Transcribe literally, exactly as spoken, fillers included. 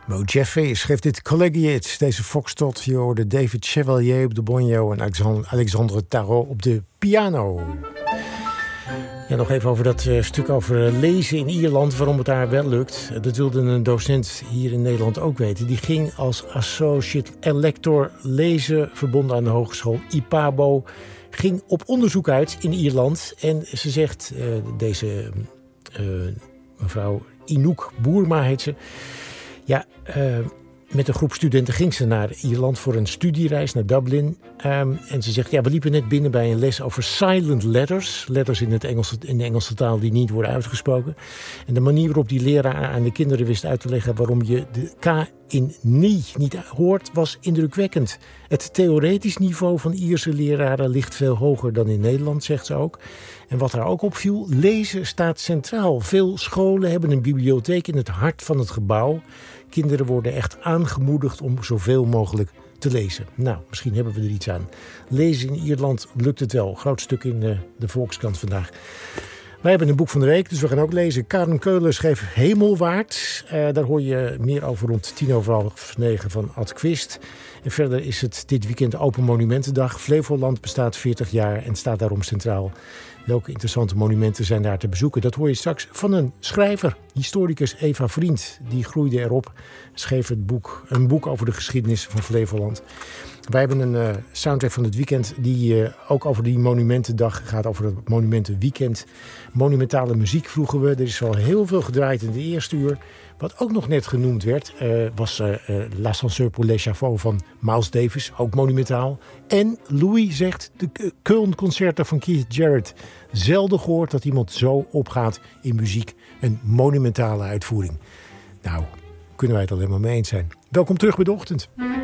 Mo Jeffrey schreef dit Collegiate, deze foxtrot. Je hoorde David Chevalier op de bonjo en Alexandre Tarot op de piano. Ja, nog even over dat uh, stuk over lezen in Ierland, waarom het daar wel lukt. Dat wilde een docent hier in Nederland ook weten. Die ging als associate elector lezen, verbonden aan de hogeschool I P A B O. Ging op onderzoek uit in Ierland. En ze zegt, uh, deze uh, mevrouw Inouk Boerma heet ze. Ja, uh, met een groep studenten ging ze naar Ierland voor een studiereis naar Dublin. Um, en ze zegt, ja, we liepen net binnen bij een les over silent letters. Letters in, het Engels, in de Engelse taal die niet worden uitgesproken. En de manier waarop die leraar aan de kinderen wist uit te leggen waarom je de K in nie niet hoort, was indrukwekkend. Het theoretisch niveau van Ierse leraren ligt veel hoger dan in Nederland, zegt ze ook. En wat haar ook opviel, lezen staat centraal. Veel scholen hebben een bibliotheek in het hart van het gebouw. Kinderen worden echt aangemoedigd om zoveel mogelijk te lezen. Nou, misschien hebben we er iets aan. Lezen in Ierland lukt het wel. Groot stuk in de, de Volkskrant vandaag. Wij hebben een boek van de week, dus we gaan ook lezen. Karen Keulen schreef Hemelwaarts. Uh, daar hoor je meer over rond tien over half negen van Ad Quist. En verder is het dit weekend Open Monumentendag. Flevoland bestaat veertig jaar en staat daarom centraal. Welke interessante monumenten zijn daar te bezoeken? Dat hoor je straks van een schrijver, historicus Eva Vriend. Die groeide erop, schreef het boek, een boek over de geschiedenis van Flevoland. Wij hebben een uh, soundtrack van het weekend die uh, ook over die Monumentendag gaat, over het Monumentenweekend. Monumentale muziek vroegen we. Er is al heel veel gedraaid in de eerste uur. Wat ook nog net genoemd werd, uh, was uh, uh, L'Ascenseur pour l'échafaud van Miles Davis, ook monumentaal. En Louis zegt de Köln-concerten van Keith Jarrett. Zelden gehoord dat iemand zo opgaat in muziek. Een monumentale uitvoering. Nou, kunnen wij het alleen maar mee eens zijn. Welkom terug bij de ochtend.